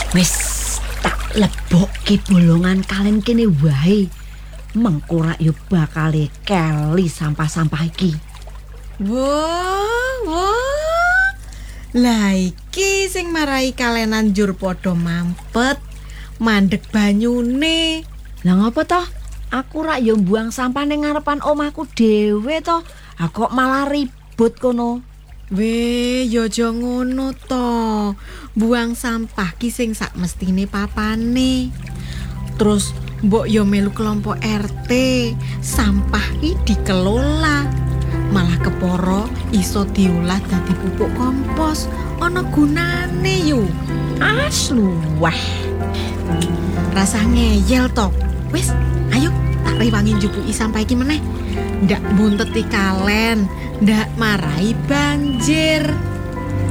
Wis tak lebokke bolongan kalen kene wae. Mengko rak yo bakal keli sampah-sampah iki. Wah. Lah iki sing marai kalenan njur padha mampet, mandeg banyune. Lah ngopo toh? Aku rak yo buang sampah ning ngarepan omahku dhewe toh. Kok malah ribut kono. Weh, yo aja ngono to. Buang sampah ki sing sak mestine papane. Terus mbok yo melu kelompok RT. Sampah ki dikelola. Malah keporo iso diolah dadi pupuk kompos. Ana gunane yo. Asluwah. Rasa ngeyel to. Wis, ayo tak rewangi njupuki sampah iki meneh. Ndak bunteti kalen, ndak marai banjir.